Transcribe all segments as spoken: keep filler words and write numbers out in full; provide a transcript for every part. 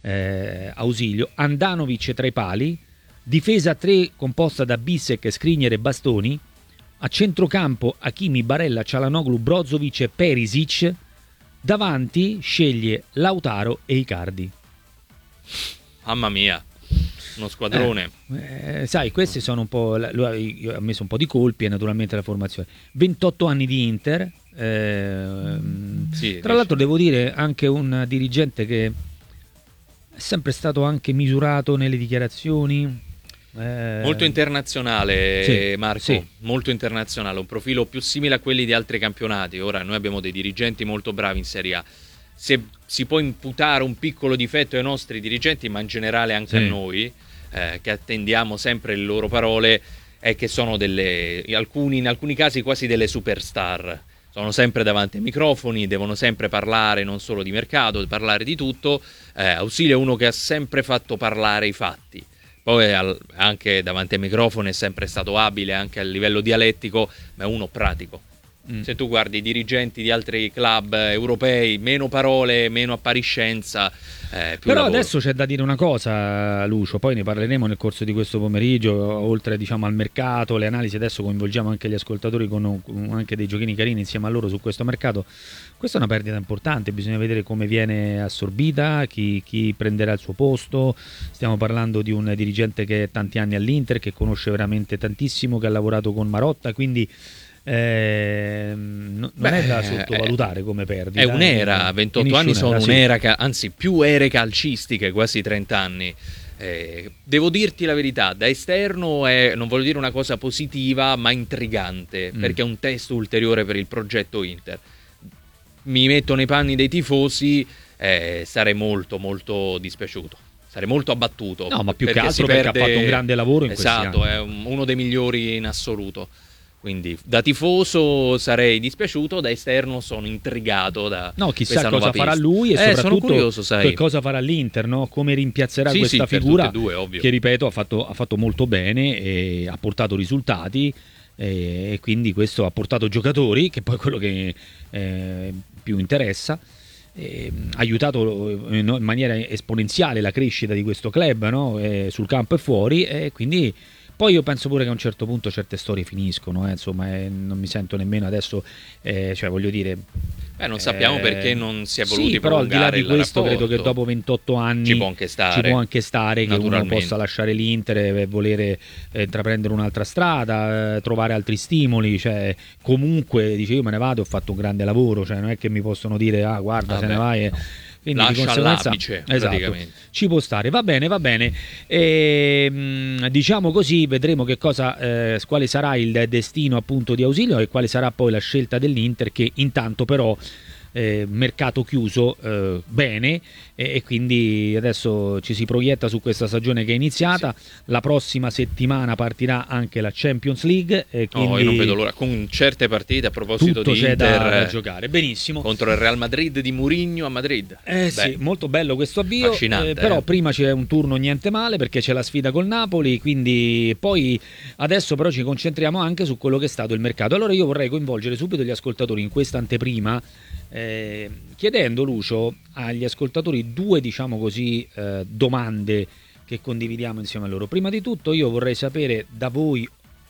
eh, Ausilio, Andanovic tra i pali, difesa a tre composta da Bissek, Skriniar e Bastoni, a centrocampo Hakimi, Barella, Çalhanoğlu, Brozovic e Perisic, davanti sceglie Lautaro e Icardi. Mamma mia, uno squadrone. Eh, eh, sai, questi sono un po'. Lui ha messo un po' di colpi e naturalmente la formazione. ventotto anni di Inter. Eh, sì, tra l'altro, devo dire anche un dirigente che è sempre stato anche misurato nelle dichiarazioni. Eh, molto internazionale, sì, Marco, sì. molto internazionale, un profilo più simile a quelli di altri campionati. Ora noi abbiamo dei dirigenti molto bravi in Serie A. Se si può imputare un piccolo difetto ai nostri dirigenti, ma in generale anche sì. a noi, eh, che attendiamo sempre le loro parole, è che sono delle, alcuni, in alcuni casi quasi delle superstar. Sono sempre davanti ai microfoni, devono sempre parlare non solo di mercato, parlare di tutto. Eh, Ausilio è uno che ha sempre fatto parlare i fatti. Poi anche davanti ai microfoni è sempre stato abile anche a livello dialettico, ma è uno pratico. Mm. Se tu guardi i dirigenti di altri club europei, meno parole, meno appariscenza, eh, più però lavoro. Adesso c'è da dire una cosa, Lucio, poi ne parleremo nel corso di questo pomeriggio, oltre diciamo al mercato, le analisi. Adesso coinvolgiamo anche gli ascoltatori con, con anche dei giochini carini insieme a loro su questo mercato. Questa è una perdita importante, bisogna vedere come viene assorbita, chi, chi prenderà il suo posto. Stiamo parlando di un dirigente che è tanti anni all'Inter, che conosce veramente tantissimo, che ha lavorato con Marotta, quindi Eh, non Beh, è da sottovalutare come perdita. È un'era, ventotto anni sono sì. un'era, anzi più ere calcistiche, quasi trenta anni. Eh, devo dirti la verità, da esterno è, non voglio dire una cosa positiva, ma intrigante, mm. perché è un test ulteriore per il progetto Inter. Mi metto nei panni dei tifosi, eh, sarei molto molto dispiaciuto. Sarei molto abbattuto. No, ma più che altro perché perde... ha fatto un grande lavoro in esatto, questi anni. È uno dei migliori in assoluto. Quindi da tifoso sarei dispiaciuto, da esterno sono intrigato da no, chissà questa cosa farà pista. lui e eh, soprattutto curioso, sai. che cosa farà l'Inter, no? Come rimpiazzerà sì, questa sì, figura due, ovvio. che ripeto ha fatto, ha fatto molto bene e ha portato risultati e, e quindi questo ha portato giocatori, che poi è quello che eh, più interessa. Eh, ha aiutato in maniera esponenziale la crescita di questo club, no? eh, sul campo e fuori, e quindi poi io penso pure che a un certo punto certe storie finiscono, eh, insomma, eh, non mi sento nemmeno adesso, eh, cioè voglio dire. Beh, non sappiamo eh, perché non si è voluti sì, però al di là di questo rapporto. Credo che dopo ventotto anni ci può anche stare, ci può anche stare che uno possa lasciare l'Inter e volere eh, intraprendere un'altra strada, eh, trovare altri stimoli, cioè comunque dice io me ne vado, ho fatto un grande lavoro, cioè non è che mi possono dire ah guarda ah, se beh, ne vai e, no. Quindi lascia di conseguenza, all'apice, esatto, praticamente. Ci può stare, va bene, va bene. E, mh, diciamo così, vedremo che cosa, eh, quale sarà il destino appunto di Ausilio e quale sarà poi la scelta dell'Inter, che intanto però eh, mercato chiuso eh, bene e, e quindi adesso ci si proietta su questa stagione che è iniziata. Sì. La prossima settimana partirà anche la Champions League e quindi oh, io non vedo l'ora, con certe partite a proposito tutto di c'è Inter da, da giocare benissimo contro il Real Madrid di Mourinho a Madrid. Eh sì, molto bello questo avvio, eh, però eh. prima c'è un turno niente male perché c'è la sfida col Napoli, quindi poi adesso però ci concentriamo anche su quello che è stato il mercato. Allora io vorrei coinvolgere subito gli ascoltatori in questa anteprima, eh, chiedendo, Lucio, agli ascoltatori due, diciamo così, eh, domande che condividiamo insieme a loro. Prima di tutto io vorrei sapere da voi,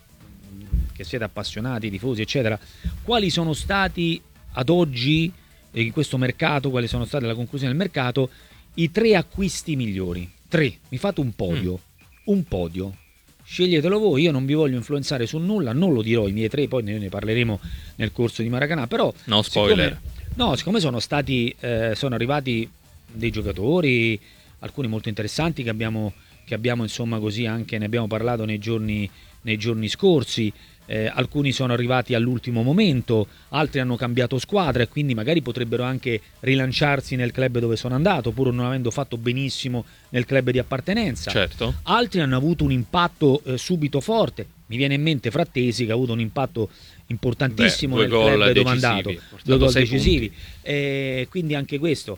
che siete appassionati, tifosi eccetera, quali sono stati ad oggi in questo mercato, quali sono state la conclusione del mercato, i tre acquisti migliori. Tre, mi fate un podio, mm. un podio. Sceglietelo voi, io non vi voglio influenzare su nulla, non lo dirò i miei tre, poi ne, ne parleremo nel corso di Maracanã, però no spoiler. Siccome, no, siccome sono stati eh, sono arrivati dei giocatori, alcuni molto interessanti che abbiamo che abbiamo insomma così anche ne abbiamo parlato nei giorni nei giorni scorsi. Eh, alcuni sono arrivati all'ultimo momento, altri hanno cambiato squadra e quindi magari potrebbero anche rilanciarsi nel club dove sono andato, pur non avendo fatto benissimo nel club di appartenenza. Certo. Altri hanno avuto un impatto eh, subito forte. Mi viene in mente Frattesi che ha avuto un impatto importantissimo Beh, nel club decisivi, dove è andato, due gol decisivi. E quindi anche questo.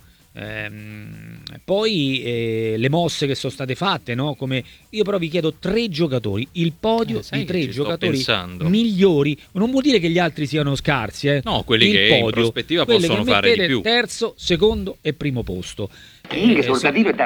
Ehm, poi eh, le mosse che sono state fatte, no? Come io però vi chiedo tre giocatori, il podio eh, di tre giocatori pensando. migliori, non vuol dire che gli altri siano scarsi, eh? No, quelli il che podio, in prospettiva possono fare di più. Terzo, secondo e primo posto. Sì, che sono